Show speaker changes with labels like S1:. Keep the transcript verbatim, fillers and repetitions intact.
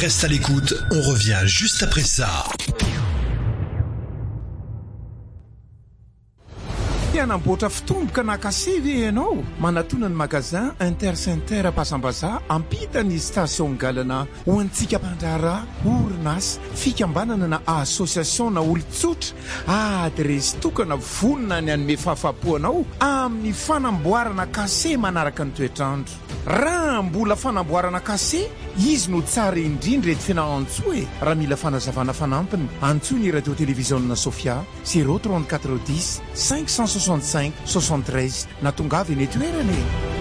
S1: Reste à l'écoute, on revient juste après ça.
S2: Namboatra fitomboka nakase ve ianao manatona ny magazin Intercenter Pasambaza ampita ny station galana ho antsika mpandrara orinasa fikambanana na association na olon-tsotra adresy tokana vonona ny anome fahafapoanao amin'ny fanamboarana kase manaraka ny toetrandro. Raha mbola fanamboarana kase izy no tsara indrindra eto fianao-antsoa e. Raha mila fanazavana fanampiny antsoa ny radio télévision Sofia zéro trente-quatre dix cinq cent soixante-cinq soixante-treize na tongavy ny toerana e.